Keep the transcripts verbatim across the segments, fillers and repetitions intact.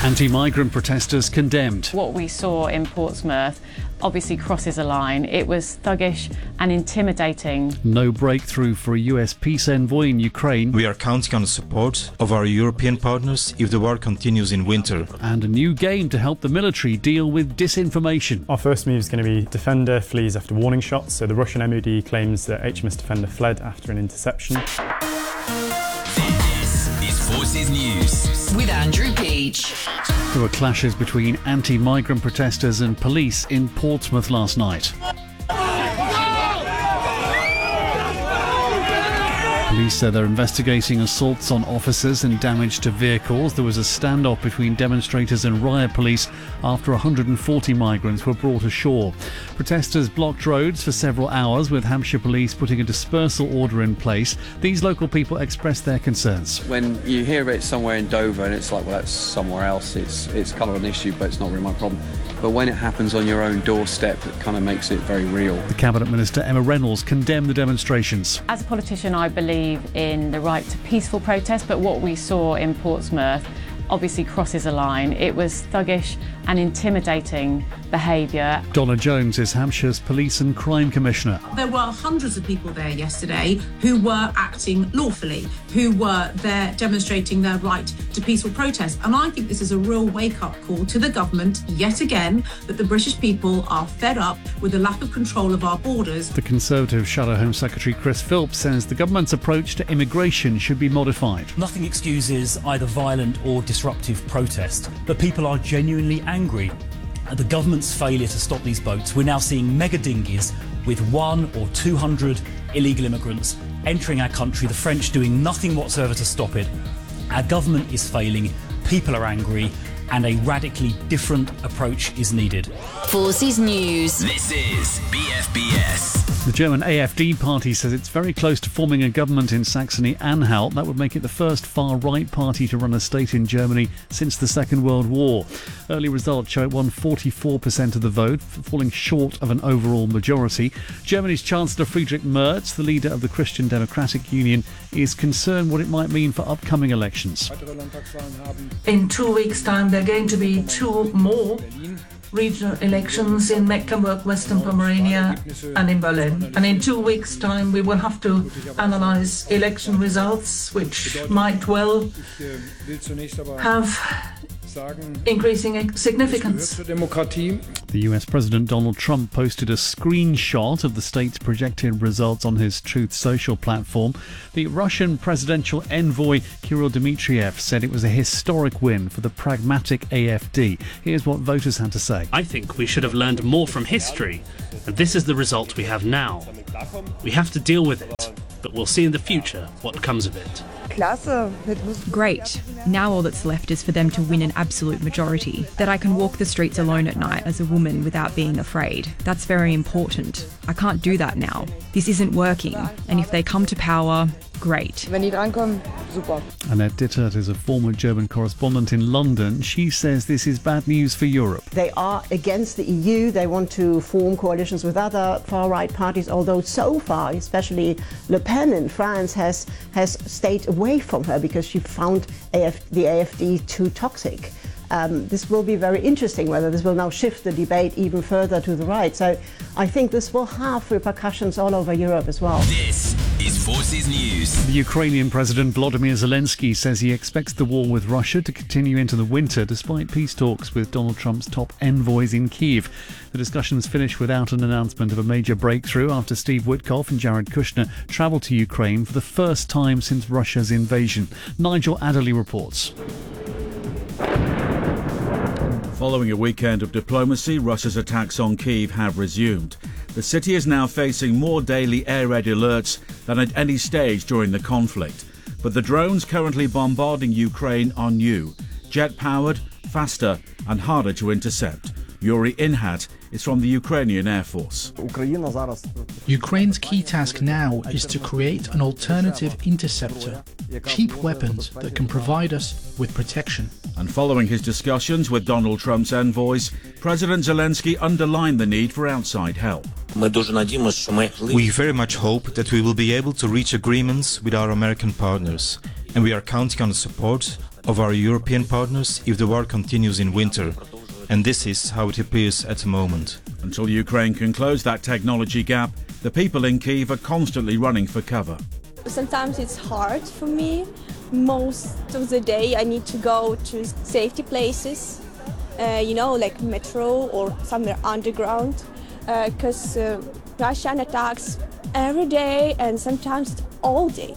Anti-migrant protesters condemned. What we saw in Portsmouth obviously crosses a line. It was thuggish and intimidating. No breakthrough for a U S peace envoy in Ukraine. We are counting on the support of our European partners if the war continues in winter. And a new game to help the military deal with disinformation. Our first move is going to be Defender flees after warning shots. So the Russian M O D claims that H M S Defender fled after an interception. This is Forces News with Andrew Peach. There were clashes between anti-migrant protesters and police in Portsmouth last night. Police said they're investigating assaults on officers and damage to vehicles. There was a standoff between demonstrators and riot police after one hundred forty migrants were brought ashore. Protesters blocked roads for several hours, with Hampshire Police putting a dispersal order in place. These local people expressed their concerns. When you hear it somewhere in Dover and it's like, well, that's somewhere else, it's it's kind of an issue, but it's not really my problem. But when it happens on your own doorstep, it kind of makes it very real. The Cabinet Minister Emma Reynolds condemned the demonstrations. As a politician, I believe in the right to peaceful protest, but what we saw in Portsmouth obviously crosses a line. It was thuggish and intimidating behaviour. Donna Jones is Hampshire's Police and Crime Commissioner. There were hundreds of people there yesterday who were acting lawfully, who were there demonstrating their right to peaceful protest. And I think this is a real wake-up call to the government, yet again, that the British people are fed up with the lack of control of our borders. The Conservative Shadow Home Secretary Chris Philps says the government's approach to immigration should be modified. Nothing excuses either violent or disruptive protest, but people are genuinely angry at the government's failure to stop these boats. We're now seeing mega dinghies with one or two hundred illegal immigrants entering our country, the French doing nothing whatsoever to stop it. Our government is failing, people are angry, and a radically different approach is needed. Forces News. This is B F B S. The German A F D party says it's very close to forming a government in Saxony-Anhalt. That would make it the first far-right party to run a state in Germany since the Second World War. Early results show it won forty-four percent of the vote, falling short of an overall majority. Germany's Chancellor Friedrich Merz, the leader of the Christian Democratic Union, is concerned what it might mean for upcoming elections. In two weeks' time, there are going to be two more regional elections in Mecklenburg, Western Pomerania and in Berlin. And in two weeks' time, we will have to analyse election results, which might well have increasing significance. The U S President Donald Trump posted a screenshot of the state's projected results on his Truth Social platform. The Russian presidential envoy Kirill Dmitriev said it was a historic win for the pragmatic A F D. Here's what voters had to say. I think we should have learned more from history, and this is the result we have now. We have to deal with it, but we'll see in the future what comes of it. Great. Now all that's left is for them to win an absolute majority. That I can walk the streets alone at night as a woman without being afraid. That's very important. I can't do that now. This isn't working. And if they come to power, great. Annette Dittert is a former German correspondent in London. She says this is bad news for Europe. They are against the E U. They want to form coalitions with other far-right parties, although so far, especially Le Pen in France, has, has stayed away from her because she found A F, the A F D too toxic. Um, this will be very interesting whether this will now shift the debate even further to the right. So I think this will have repercussions all over Europe as well. This is Forces News. The Ukrainian President Volodymyr Zelensky says he expects the war with Russia to continue into the winter despite peace talks with Donald Trump's top envoys in Kyiv. The discussions finished without an announcement of a major breakthrough after Steve Witkoff and Jared Kushner travelled to Ukraine for the first time since Russia's invasion. Nigel Adderley reports. Following a weekend of diplomacy, Russia's attacks on Kyiv have resumed. The city is now facing more daily air raid alerts than at any stage during the conflict. But the drones currently bombarding Ukraine are new, jet-powered, faster and harder to intercept. Yuri Inhat is from the Ukrainian Air Force. Ukraine's key task now is to create an alternative interceptor, cheap weapons that can provide us with protection. And following his discussions with Donald Trump's envoys, President Zelensky underlined the need for outside help. We very much hope that we will be able to reach agreements with our American partners, and we are counting on the support of our European partners if the war continues in winter. And this is how it appears at the moment. Until Ukraine can close that technology gap, the people in Kyiv are constantly running for cover. Sometimes it's hard for me. Most of the day I need to go to safety places, uh, you know, like metro or somewhere underground, because uh, uh, Russian attacks every day and sometimes all day.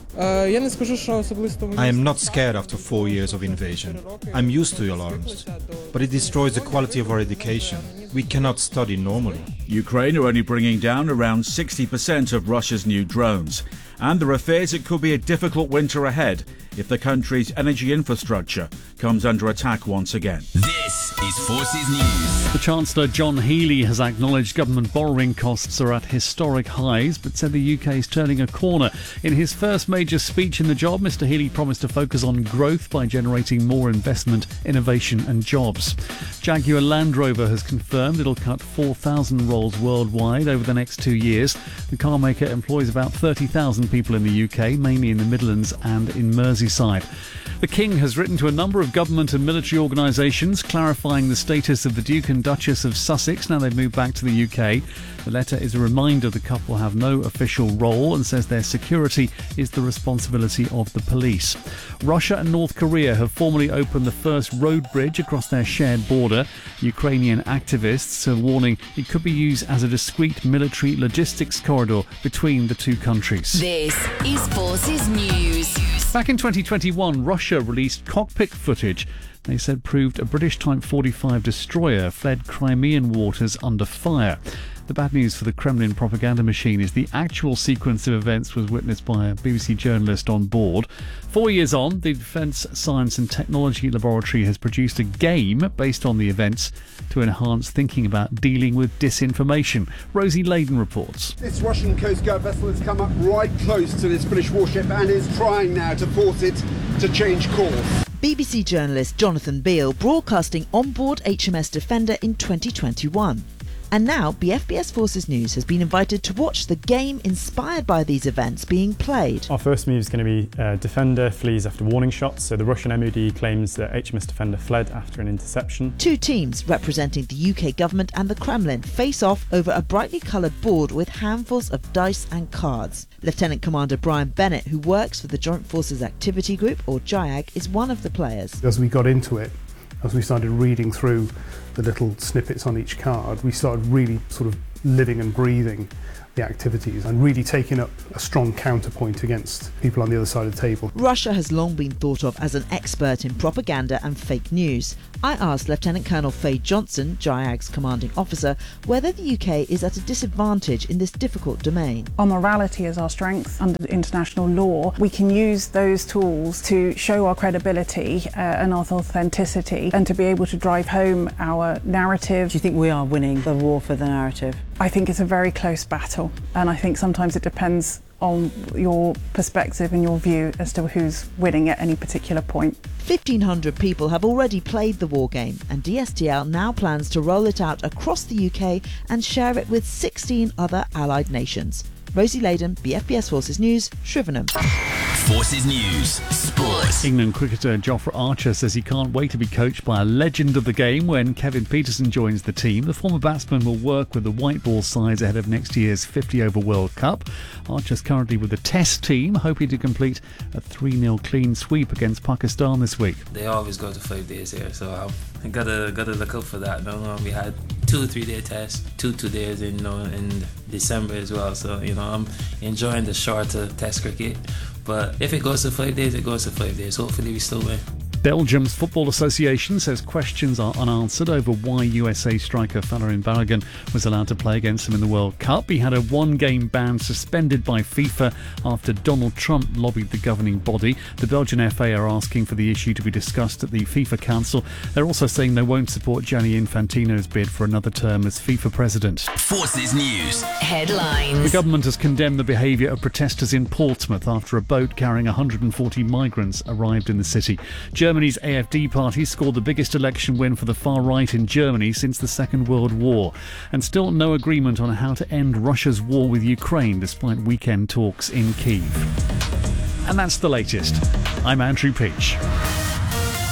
I am not scared after four years of invasion. I'm used to alarms. But it destroys the quality of our education. We cannot study normally. Ukraine are only bringing down around sixty percent of Russia's new drones. And there are fears it could be a difficult winter ahead if the country's energy infrastructure comes under attack once again. This is Forces News. The Chancellor John Healey has acknowledged government borrowing costs are at historic highs, but said the U K is turning a corner. In his first major speech in the job, Mr Healey promised to focus on growth by generating more investment, innovation and jobs. Jaguar Land Rover has confirmed it'll cut four thousand roles worldwide over the next two years. The car maker employs about thirty thousand people in the U K, mainly in the Midlands and in Merseyside. The King has written to a number of government and military organisations clarifying the status of the Duke and Duchess of Sussex now they've moved back to the U K. The letter is a reminder the couple have no official role and says their security is the responsibility of the police. Russia and North Korea have formally opened the first road bridge across their shared border. Ukrainian activists are warning it could be used as a discreet military logistics corridor between the two countries. This is Forces News. Back in twenty twenty-one, Russia released cockpit footage they said proved a British Type forty-five destroyer fled Crimean waters under fire. The bad news for the Kremlin propaganda machine is the actual sequence of events was witnessed by a B B C journalist on board. Four years on, the Defence Science and Technology Laboratory has produced a game based on the events to enhance thinking about dealing with disinformation. Rosie Layden reports. This Russian Coast Guard vessel has come up right close to this British warship and is trying now to force it to change course. B B C journalist Jonathan Beale broadcasting on board H M S Defender in twenty twenty-one. And now B F B S Forces News has been invited to watch the game inspired by these events being played. Our first move is going to be uh, Defender flees after warning shots. So the Russian M O D claims that H M S Defender fled after an interception. Two teams representing the U K government and the Kremlin face off over a brightly coloured board with handfuls of dice and cards. Lieutenant Commander Brian Bennett, who works for the Joint Forces Activity Group, or JIAG, is one of the players. As we got into it, as we started reading through the little snippets on each card, we started really sort of living and breathing the activities and really taking up a strong counterpoint against people on the other side of the table. Russia has long been thought of as an expert in propaganda and fake news. I asked Lieutenant Colonel Faye Johnson, JIAG's commanding officer, whether the U K is at a disadvantage in this difficult domain. Our morality is our strength under international law. We can use those tools to show our credibility uh, and our authenticity and to be able to drive home our narrative. Do you think we are winning the war for the narrative? I think it's a very close battle, and I think sometimes it depends on your perspective and your view as to who's winning at any particular point. fifteen hundred people have already played the war game, and D S T L now plans to roll it out across the U K and share it with sixteen other allied nations. Rosie Layden, B F B S Forces News, Shrivenham. Forces News, Sports. England cricketer Jofra Archer says he can't wait to be coached by a legend of the game when Kevin Peterson joins the team. The former batsman will work with the white ball sides ahead of next year's fifty over World Cup. Archer's currently with the Test team, hoping to complete a three nil clean sweep against Pakistan this week. They always go to five days here, so I gotta gotta look out for that. You know, we had two three day tests, two two days in you know, in December as well. So you know I'm enjoying the shorter Test cricket. But if it goes to five days, it goes to five days. Hopefully we still win. Belgium's Football Association says questions are unanswered over why U S A striker Falarin Balogun was allowed to play against them in the World Cup. He had a one-game ban suspended by FIFA after Donald Trump lobbied the governing body. The Belgian F A are asking for the issue to be discussed at the FIFA Council. They're also saying they won't support Gianni Infantino's bid for another term as FIFA president. Forces News. Headlines. The government has condemned the behaviour of protesters in Portsmouth after a boat carrying one hundred forty migrants arrived in the city. Germany's A F D party scored the biggest election win for the far right in Germany since the Second World War. And still no agreement on how to end Russia's war with Ukraine despite weekend talks in Kyiv. And that's the latest. I'm Andrew Peach.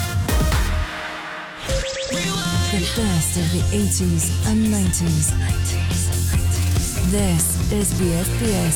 the best of the eighties and nineties. This is B F B S